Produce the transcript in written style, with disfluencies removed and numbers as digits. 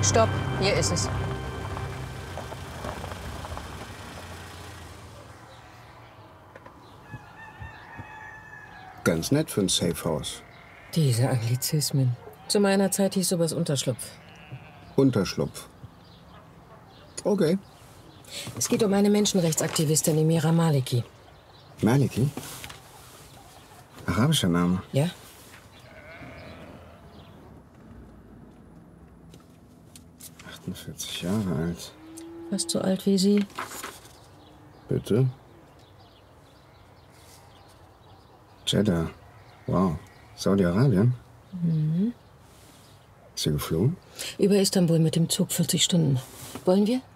Stopp, hier ist es. Ganz nett für ein Safehouse. Diese Anglizismen. Zu meiner Zeit hieß sowas Unterschlupf. Unterschlupf. Okay. Es geht um eine Menschenrechtsaktivistin, Emira Maliki. Maliki? Arabischer Name. Ja? ...48 Jahre alt. Fast so alt wie Sie. Bitte? Jeddah. Wow. Saudi-Arabien? Mhm. Ist sie geflogen? Über Istanbul mit dem Zug 40 Stunden. Wollen wir?